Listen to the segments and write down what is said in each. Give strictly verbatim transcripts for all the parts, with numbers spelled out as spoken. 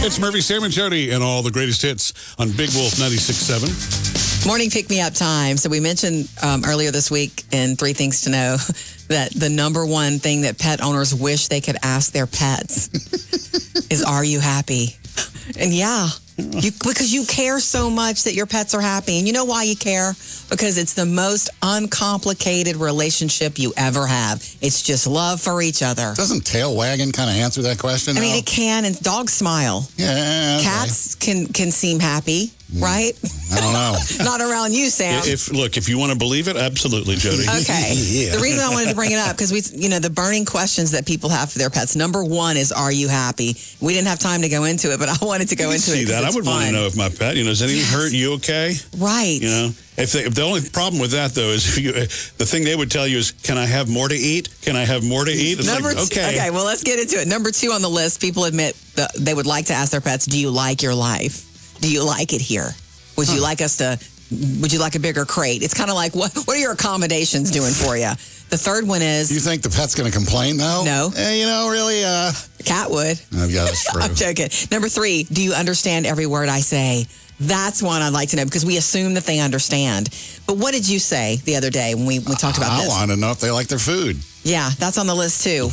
It's Murphy, Sam, and Jody, and all the greatest hits on Big Wolf ninety-six point seven. Morning pick-me-up time. So we mentioned um, earlier this week in Three Things to Know that the number one thing that pet owners wish they could ask their pets is, are you happy? And yeah, you, because you care so much that your pets are happy. And you know why you care? Because it's the most uncomplicated relationship you ever have. It's just love for each other. Doesn't tail wagging kind of answer that question? I mean, though? it can, and dogs smile. Yeah. Okay. Cats can, can seem happy, right? I don't know. Not around you, Sam. If Look, if you want to believe it, absolutely, Jody. Okay. Yeah. The reason I wanted to bring it up, because we, you know, the burning questions that people have for their pets. Number one is, are you happy? We didn't have time to go into it, but I wanted to go into see it. that. I would fun. want to know if my pet, you know, is anything Yes. hurt? You okay? Right. You know, if, they, if the only problem with that, though, is if you, the thing they would tell you is, can I have more to eat? Can I have more to eat? It's Number like, two, okay. okay, well, let's get into it. Number two on the list, people admit that they would like to ask their pets, do you like your life? Do you like it here? Would you huh. like us to, would you like a bigger crate? It's kind of like, what, what are your accommodations doing for you? The third one is... Do you think the pet's going to complain, though? No. Eh, you know, really, uh... Cat would. Oh, yeah, that's true. I'm joking. Number three, do you understand every word I say? That's one I'd like to know, because we assume that they understand. But what did you say the other day when we, we talked about I this? I want to know if they like their food. Yeah, that's on the list, too.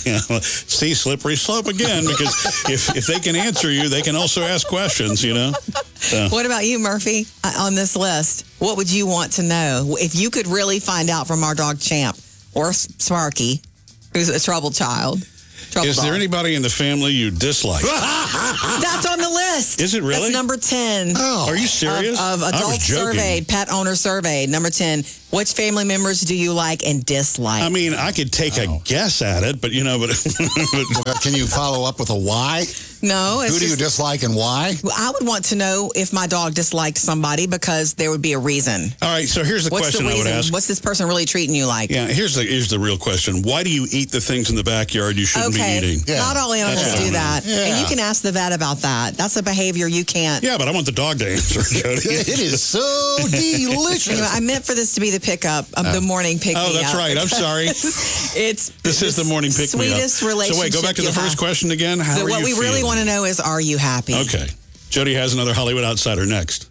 See, slippery slope again, because if, if they can answer you, they can also ask questions, you know? So. What about you, Murphy, uh, on this list? What would you want to know? If you could really find out from our dog Champ, or Sparky, who's a troubled child. Troubled Is dog. there anybody in the family you dislike? That's on the list. Is it really? That's number ten. Oh. Are you serious? Of, of I was adults joking. surveyed, pet owner surveyed. Number ten, which family members do you like and dislike? I mean, I could take oh. a guess at it, but, you know, but... but can you follow up with a why? No. It's Who do just, you dislike and why? I would want to know if my dog disliked somebody, because there would be a reason. All right, so here's the What's question the I would reason? ask. What's this person really treating you like? Yeah, here's the here's the real question. Why do you eat the things in the backyard you shouldn't Okay. be eating? Yeah. Not all animals That's what I do mean. that. Yeah. And you can ask the vet about that. That's a behavior you can't. Yeah, but I want the dog to answer, Jody. It is so delicious. Anyway, I meant for this to be the pickup of the morning pick me Oh, that's up. right. I'm sorry. It's This is the morning pick me up. sweetest relationship. So wait, go back to the you first have. question again. How So are what you we really feeling? want to know is, are you happy? Okay. Jody has another Hollywood Outsider next.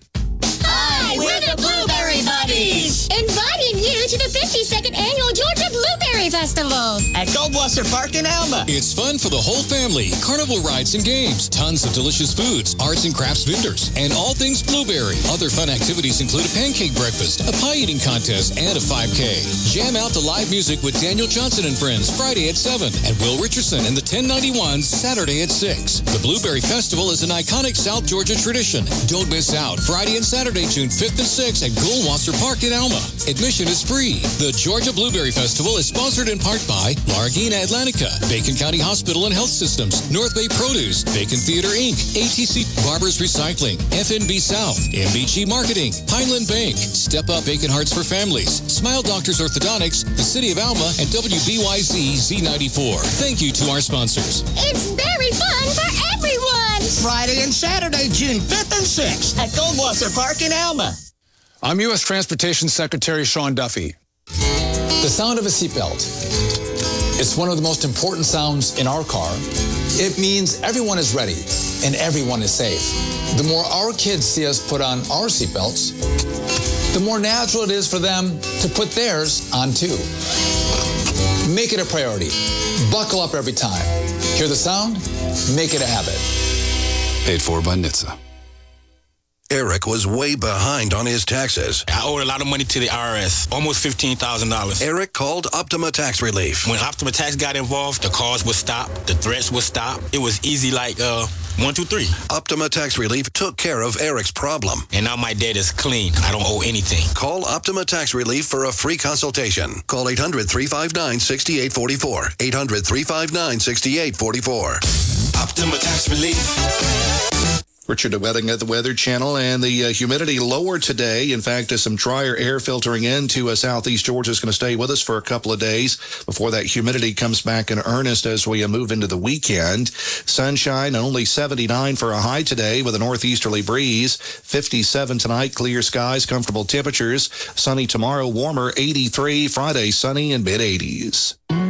Hi, we're the Blueberry Buddies. Inviting you to the fifty-second Annual Georgia Blueberry Festival at Goldwasser Park in Alma. It's fun for the whole family. Carnival rides and games, tons of delicious foods, arts and crafts vendors, and all things blueberry. Other fun activities include a pancake breakfast, a pie eating contest, and a five K. Jam out to live music with Daniel Johnson and Friends Friday at seven, and Will Richardson and the ten ninety-ones Saturday at six. The Blueberry Festival is an iconic South Georgia tradition. Don't miss out. Friday and Saturday, June fifth and sixth at Goldwasser Park in Alma. Admission is free. The Georgia Blueberry Festival is sponsored in part by Largina Atlantica, Bacon County Hospital and Health Systems, North Bay Produce, Bacon Theater Incorporated, A T C Barbers Recycling, F N B South, M B G Marketing, Pineland Bank, Step Up Bacon Hearts for Families, Smile Doctors Orthodontics, the City of Alma, and W B Y Z Z ninety-four. Thank you to our sponsors. It's very fun for everyone. Friday and Saturday, June fifth and sixth at Goldwasser Park in Alma. I'm U S Transportation Secretary Sean Duffy. The sound of a seatbelt. It's one of the most important sounds in our car. It means everyone is ready and everyone is safe. The more our kids see us put on our seatbelts, the more natural it is for them to put theirs on too. Make it a priority. Buckle up every time. Hear the sound? Make it a habit. Paid for by N H T S A. Eric was way behind on his taxes. I owed a lot of money to the I R S, almost fifteen thousand dollars. Eric called Optima Tax Relief. When Optima Tax got involved, the calls would stop, the threats would stop. It was easy like uh, one, two, three. Optima Tax Relief took care of Eric's problem. And now my debt is clean. I don't owe anything. Call Optima Tax Relief for a free consultation. Call eight hundred, three five nine, six eight four four. eight hundred, three five nine, six eight four four. Optima Tax Relief. Richard Wedding at the Weather Channel, and the uh, humidity lower today. In fact, uh, some drier air filtering into uh, southeast Georgia is going to stay with us for a couple of days before that humidity comes back in earnest as we uh, move into the weekend. Sunshine, only seventy-nine for a high today with a northeasterly breeze. fifty-seven tonight, clear skies, comfortable temperatures. Sunny tomorrow, warmer, eighty-three. Friday, sunny and mid-eighties.